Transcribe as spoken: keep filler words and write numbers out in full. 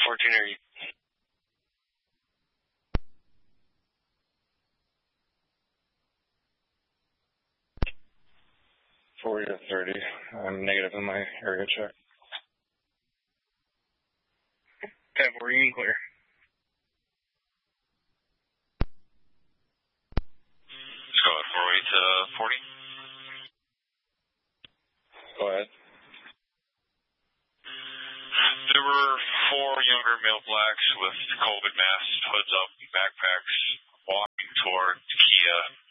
fourteen, are you? forty to thirty. I'm negative in my area check. ten four, you can clear. Let's go at four eight to forty. Go ahead. There were four younger male blacks with COVID masks, hoods up, and backpacks walking toward Kia.